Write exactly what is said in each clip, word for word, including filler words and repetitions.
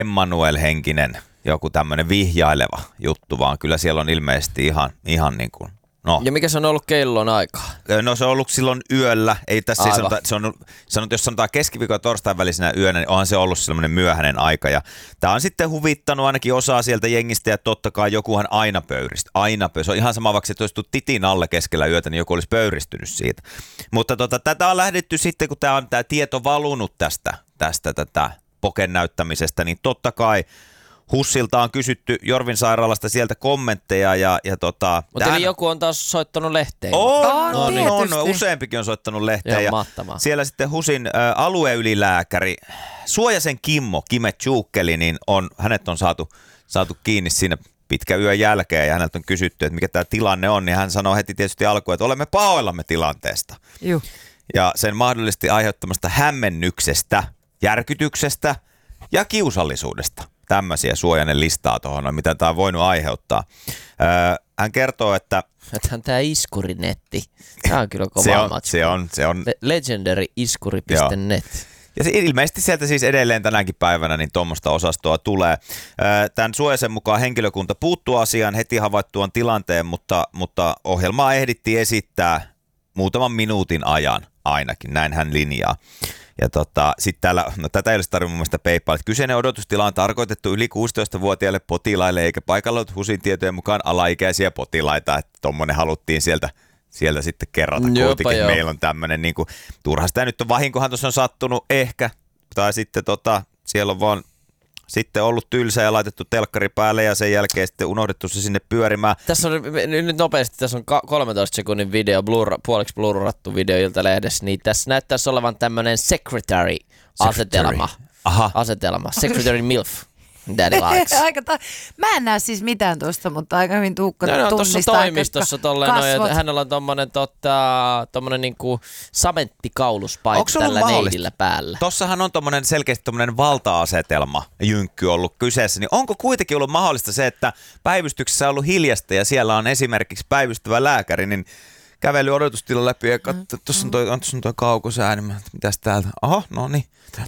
Emmanuel-henkinen joku tämmöinen vihjaileva juttu, vaan kyllä siellä on ilmeisesti ihan, ihan niin kuin, no. Ja mikä se on ollut kellon aikaa? No se on ollut silloin yöllä, ei tässä ei sanota, se on, sanot, jos sanotaan keskiviikon ja torstain välisenä yönä, niin onhan se ollut sellainen myöhäinen aika. Ja tämä on sitten huvittanut ainakin osaa sieltä jengistä ja totta kai jokuhan aina pöyristä. Aina pöyristä. Se on ihan sama, vaikka se olisi titin alle keskellä yötä, niin joku olisi pöyristynyt siitä. Mutta tota, tätä on lähdetty sitten, kun tämä on tämä tieto valunut tästä, tästä tätä poken näyttämisestä, niin totta kai Hussilta on kysytty Jorvin sairaalasta sieltä kommentteja ja, ja tota... Mutta tämän... eli joku on taas soittanut lehteen. On, on, on, niin. on, on useampikin on soittanut lehteen. Ja siellä sitten Husin ä, alueylilääkäri Suojasen Kimmo, Kime Tjuukkeli, niin on, hänet on saatu, saatu kiinni siinä pitkä yön jälkeen ja häneltä on kysytty, että mikä tämä tilanne on, niin hän sanoo heti tietysti alkuun, että olemme pahoillamme tilanteesta. Juh. Ja sen mahdollisesti aiheuttamasta hämmennyksestä, järkytyksestä ja kiusallisuudesta. Tämmöisiä Suojanen listaa tuohon, mitä tämä on voinut aiheuttaa. Öö, hän kertoo, että... Tähän tämä iskurinetti. Tämä on kyllä kova se on, matska. Se on, se on... legendary iskuri piste net. Ja se ilmeisesti sieltä siis edelleen tänäkin päivänä niin tuommoista osastoa tulee. Öö, tämän Suojasen mukaan henkilökunta puuttuu asiaan heti havaittuaan tilanteen, mutta, mutta ohjelmaa ehdittiin esittää muutaman minuutin ajan ainakin. Näin hän linjaa. Ja tota, sitten täällä, no tätä ei olisi tarvinnut mun mielestä PayPal, että kyseinen odotustila on tarkoitettu yli kuusitoistavuotiaille potilaille, eikä paikalla ollut Husin tietojen mukaan alaikäisiä potilaita, että tommonen haluttiin sieltä, sieltä sitten kerrata. Kuitenkin meillä on tämmöinen, niin kuin, turha sitä nyt on vahinkohan tuossa on sattunut ehkä, tai sitten tota, siellä on vaan sitten ollut tylsä ja laitettu telkkari päälle ja sen jälkeen sitten unohdettu se sinne pyörimään. Tässä on nyt nopeasti, tässä on kolmentoista sekunnin video, blur, puoliksi blurrattu video Iltalehdessä, niin tässä näyttäisi olevan tämmöinen secretary-asetelma. Aha. Asetelma, secretary milf. Daddy likes. Aika ta- Mä en näe siis mitään tuosta, mutta aika hyvin Tuukka no, no, tunnistaa. Tuossa toimistossa tolleen, no, hänellä on tommonen, tota, tommonen niinku samenttikauluspaita tällä neidillä päällä. Tossahan on tommonen selkeästi tommonen valta-asetelma jynkky ollut kyseessä, niin onko kuitenkin ollut mahdollista se, että päivystyksessä on ollut hiljasta ja siellä on esimerkiksi päivystävä lääkäri, niin kävely odotustilan läpi ja katso, tuossa on toi, on toi kaukosääni, mitäs täältä, aha, no niin.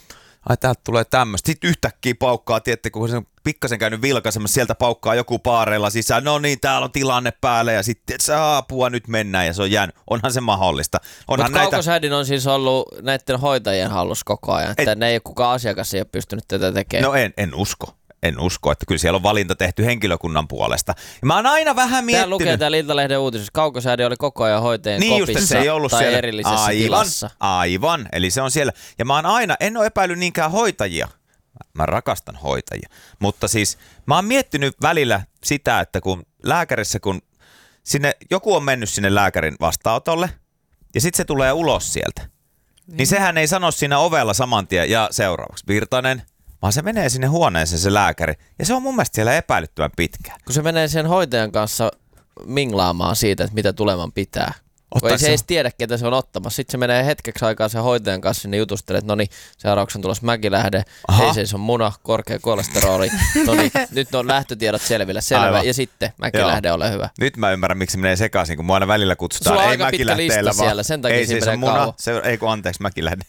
Ai täältä tulee tämmöistä. Sitten yhtäkkiä paukkaa, tiedättekö, kun se on pikkasen käynyt vilkaisemassa, sieltä paukkaa joku paareilla sisään. No niin, täällä on tilanne päällä ja sitten se apua, nyt mennään ja se on jäänyt. Onhan se mahdollista. Mutta näitä... kaukosäädin on siis ollut näiden hoitajien hallussa koko ajan, että et... ne ei ole kukaan asiakas ei ole pystynyt tätä tekemään. No en, en usko. En usko, että kyllä siellä on valinta tehty henkilökunnan puolesta. Ja mä oon aina vähän miettinyt... Tää lukee täällä Iltalehden uutisessa. Kaukosäädi oli koko ajan hoitajien niin kopissa just, se ei ollut tai siellä. erillisessä aivan, tilassa. Aivan, eli se on siellä. Ja mä oon aina, en ole epäillyt niinkään hoitajia. Mä rakastan hoitajia. Mutta siis mä oon miettinyt välillä sitä, että kun lääkärissä, kun sinne, joku on mennyt sinne lääkärin vastaanotolle ja sitten se tulee ulos sieltä. Niin, niin sehän ei sano siinä ovella saman tien ja seuraavaksi Virtanen, vaan se menee sinne huoneeseen se lääkäri. Ja se on mun mielestä siellä epäilyttävän pitkään. Kun se menee sen hoitajan kanssa minglaamaan siitä, että mitä tuleman pitää. Kun ei se edes tiedä, ketä se on ottamassa. Sitten se menee hetkeksi aikaa sen hoitajan kanssa sinne jutustelee, että no niin, seuraavaksi on tulossa Mäkilähde, ei se on muna, korkea kolesteroli. No niin, nyt on lähtötiedot selvillä, selvä. Aivan. Ja sitten Mäkilähde, ole hyvä. Nyt mä ymmärrän, miksi menee sekaisin, kun mua aina välillä kutsutaan. Sulla on ei aika pitkä lista vaan. Siellä, sen takia ei se on muna, se, ei kun anteeksi, Mäkilähde.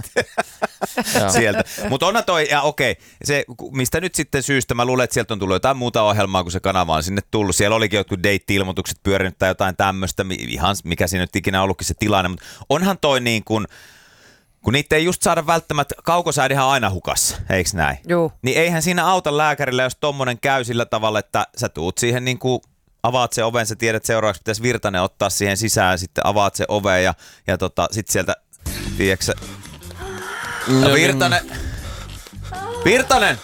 Sieltä. Mutta onna toi, ja okei, se, mistä nyt sitten syystä, mä luulen, että sieltä on tullut jotain muuta ohjelmaa, kun se kanava on sinne tullut. Siellä olikin jotkut date-ilmoitukset pyörinyt tai jotain tämmöistä, ihan mikä siinä nyt ikinä ollutkin se tilanne, mutta onhan toi niin kuin, kun niitä ei just saada välttämättä, kaukosäädihän aina hukassa, eiks näin? Joo. Niin eihän siinä auta lääkärillä, jos tommonen käy sillä tavalla, että sä tuut siihen niin kuin, avaat se oven, sä tiedät seuraavaksi pitäisi Virtanen ottaa siihen sisään, sitten avaat se oven ja, ja tota, sit sieltä, tiedätkö no, Virtanen, Virtanen,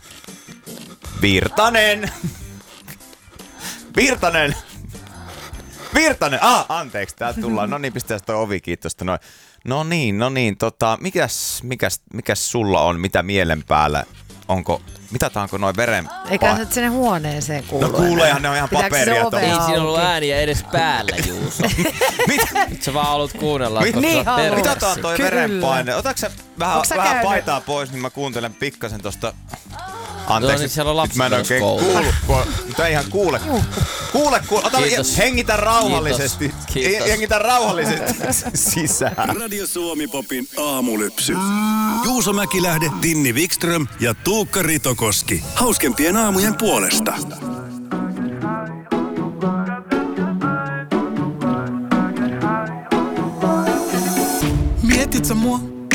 Virtanen, Virtanen, Virtanen, ah, anteeksi, täältä tullaan, no niin, pistäisi toi ovi, kiitos, noin. No niin, no niin, tota, mikäs, mikäs, mikäs sulla on, mitä mielen päällä, onko, mitataanko noin veren... Eikä se sinne huoneeseen kuulu. No kuuleehan, ne on ihan paperia. Ei siinä ollut ääniä edes päällä, Juuso. Mitä? Nyt sä vaan haluat kuunnella, Mit, koska niin, sä oot terveys. Mitataan toi verenpaine. Otatko sä vähän, vähän paitaa pois, niin mä kuuntelen pikkasen tosta... Anteeksi, no, niin siellä on mä en oikein kuulu, mutta ihan kuule. Kuule, kuule. Ota, hengitä rauhallisesti. Kiitos. Kiitos. Hengitä rauhallisesti sisään. Radio Suomi Popin aamulypsy. Juuso Mäkilähde, Tinni Wikström ja Tuukka Ritokoski. Hauskempien aamujen puolesta. Mietit sä mua?